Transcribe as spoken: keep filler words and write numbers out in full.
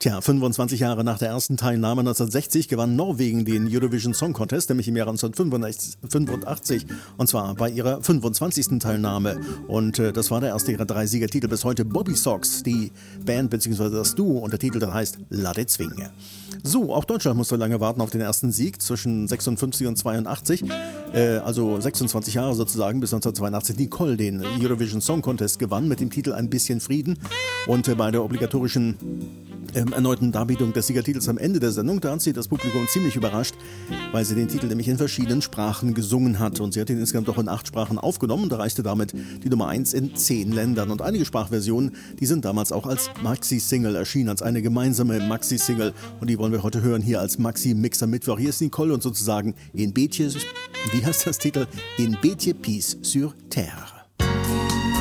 Tja, fünfundzwanzig Jahre nach der ersten Teilnahme neunzehnhundertsechzig gewann Norwegen den Eurovision Song Contest, nämlich im Jahre neunzehnhundertfünfundachtzig, und zwar bei ihrer fünfundzwanzigsten Teilnahme. Und äh, das war der erste ihrer drei Siegertitel bis heute. Bobbysocks, die Band bzw. das Duo, und der Titel, der heißt La de Zwinge. So, auch Deutschland musste lange warten auf den ersten Sieg zwischen sechsundfünfzig und zweiundachtzig, äh, also sechsundzwanzig Jahre sozusagen, bis neunzehnhundertzweiundachtzig Nicole den Eurovision Song Contest gewann mit dem Titel Ein bisschen Frieden. Und äh, bei der obligatorischen ähm, erneuten Darbietung des Siegertitels am Ende der Sendung, da hat sie das Publikum ziemlich überrascht, weil sie den Titel nämlich in verschiedenen Sprachen gesungen hat. Und sie hat ihn insgesamt auch in acht Sprachen aufgenommen und erreichte damit die Nummer eins in zehn Ländern. Und einige Sprachversionen, die sind damals auch als Maxi-Single erschienen, als eine gemeinsame Maxi-Single. Und die wollen wir heute hören hier als Maxi-Mixer Mittwoch. Hier ist Nicole und sozusagen In Bétier, wie heißt das Titel? In Bétier Peace sur Terre.